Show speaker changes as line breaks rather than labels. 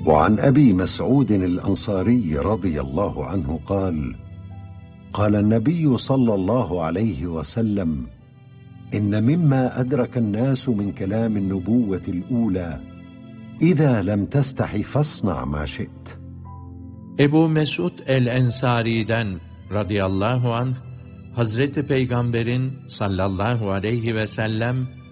وعن أبي مسعود الأنصاري رضي الله عنه قال: قال النبي صلى الله عليه وسلم: إن مما أدرك الناس من كلام النبوة الأولى: إذا لم تستح فاصنع ما شئت.
Ebu Mesud el-Ensari'den radıyallahu anh, Hazreti Peygamber'in sallallahu aleyhi ve sellem